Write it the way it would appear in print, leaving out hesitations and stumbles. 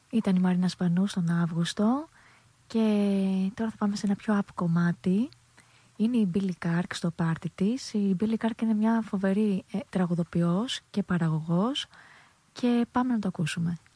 Ήταν η Μαρίνα Σπανού στον Αύγουστο. Και τώρα θα πάμε σε ένα πιο up κομμάτι. Είναι η Billie Kark στο πάρτι της. Η Billie Kark είναι μια φοβερή τραγουδοποιός και παραγωγός. Και πάμε να το ακούσουμε.